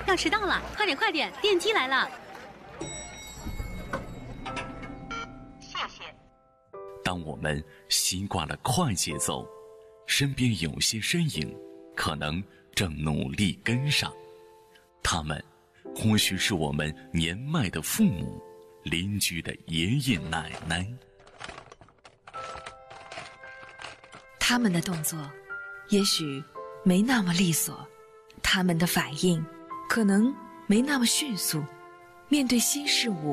要迟到了，快点快点，电梯来了。 谢谢。 当我们习惯了快节奏，身边有些身影可能正努力跟上，他们或许是我们年迈的父母、邻居的爷爷奶奶。 他们的动作也许没那么利索，他们的反应可能没那么迅速，面对新事物